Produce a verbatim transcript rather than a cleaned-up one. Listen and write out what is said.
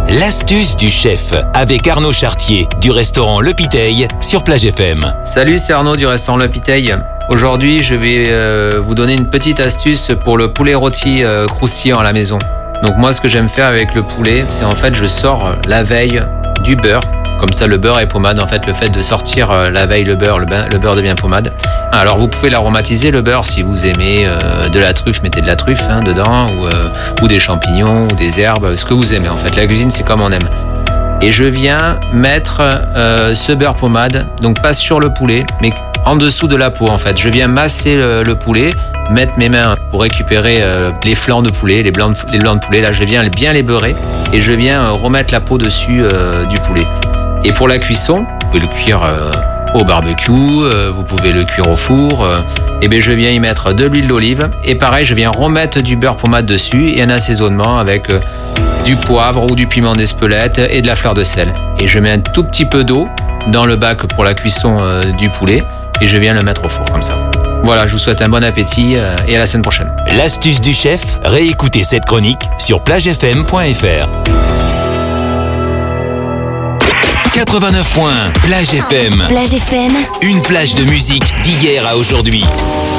L'astuce du chef avec Arnaud Chartier du restaurant Le Piteil sur Plage F M. Salut, c'est Arnaud du restaurant Le Piteil. Aujourd'hui, je vais euh, vous donner une petite astuce pour le poulet rôti euh, croustillant à la maison. Donc moi, ce que j'aime faire avec le poulet, c'est en fait, je sors la veille du beurre. Comme ça, le beurre est pommade. En fait, le fait de sortir euh, la veille le beurre, le, bain, le beurre devient pommade. Alors, vous pouvez l'aromatiser, le beurre, si vous aimez euh, de la truffe, mettez de la truffe hein, dedans, ou, euh, ou des champignons, ou des herbes, ce que vous aimez. En fait, la cuisine, c'est comme on aime. Et je viens mettre euh, ce beurre pommade, donc pas sur le poulet, mais en dessous de la peau, en fait. Je viens masser le, le poulet, mettre mes mains pour récupérer euh, les flancs de poulet, les blancs de, les blancs de poulet. Là, je viens bien les beurrer et je viens euh, remettre la peau dessus euh, du poulet. Et pour la cuisson, vous pouvez le cuire euh, au barbecue, euh, vous pouvez le cuire au four. Euh, et bien je viens y mettre de l'huile d'olive. Et pareil, je viens remettre du beurre pommade dessus et un assaisonnement avec euh, du poivre ou du piment d'Espelette et de la fleur de sel. Et je mets un tout petit peu d'eau dans le bac pour la cuisson euh, du poulet et je viens le mettre au four comme ça. Voilà, je vous souhaite un bon appétit euh, et à la semaine prochaine. L'astuce du chef, réécoutez cette chronique sur plage f m point f r. quatre-vingt-neuf points, Plage F M. Plage F M. Une plage de musique d'hier à aujourd'hui.